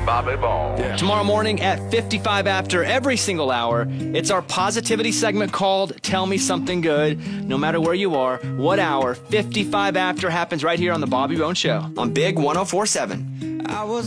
Bobby Bones. Tomorrow morning at 55 after every single hour, it's our positivity segment called Tell Me Something Good. No matter where you are, what hour, 55 after happens right here on the Bobby Bones Show on Big 104.7.